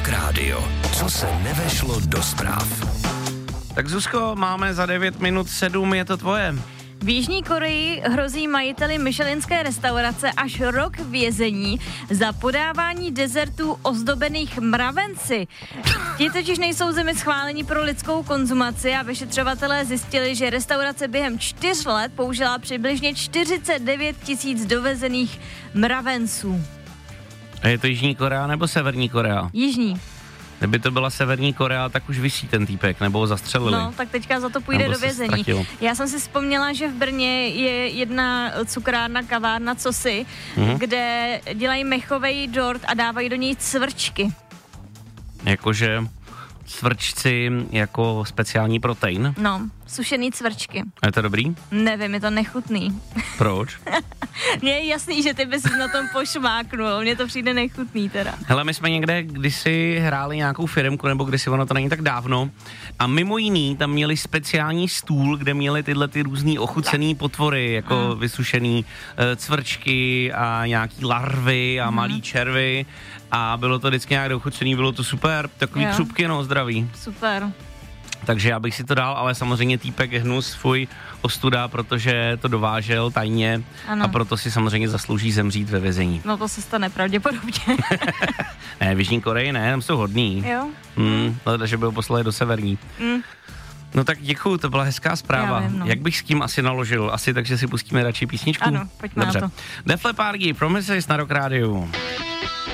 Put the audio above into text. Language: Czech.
Rádio. Co se nevešlo do zpráv? Tak Zuzko, máme za 9 minut 7, je to tvoje. V Jižní Koreji hrozí majiteli michelinské restaurace až rok vězení za podávání dezertů ozdobených mravenci. Ti totiž nejsou zemi schválení pro lidskou konzumaci a vyšetřovatelé zjistili, že restaurace během 4 let použila přibližně 49 000 dovezených mravenců. A je to Jižní Korea nebo Severní Korea? Jižní. Kdyby to byla Severní Korea, tak už visí ten týpek, nebo ho zastřelili. No, tak teďka za to půjde Nebo do se vězení. ztratil. Já jsem si vzpomněla, že v Brně je jedna cukrárna, kavárna Cosi, kde dělají mechovej dort a dávají do něj cvrčky. Jakože cvrčci jako speciální protein. No, sušený cvrčky. A je to dobrý? Nevím, je to nechutný. Proč? Mně je jasný, že ty bys na tom pošmáknul, mně to přijde nechutný teda. Hele, my jsme někde kdysi hráli nějakou firmku, nebo kdysi, ono to není tak dávno, a mimo jiný tam měli speciální stůl, kde měli tyhle ty různý ochucený potvory, jako vysušený cvrčky a nějaký larvy a malý červy, a bylo to vždycky nějak ochucený, bylo to super, takový křupky, no, zdraví. Super. Takže já bych si to dal, ale samozřejmě týpek je hnus, fuj, ostuda, protože to dovážel tajně. Ano. A proto si samozřejmě zaslouží zemřít ve vězení. No to se stane pravděpodobně. Ne, v Jižní Koreji ne, tam jsou hodný. Jo? Takže by ho poslali do Severní. No tak děkuju, to byla hezká zpráva. Já vím, no. Jak bych s tím asi naložil? Asi takže si pustíme radši písničku? Ano, pojďme Dobře. na to. Def Leppard, Promises na Rock Rádiu.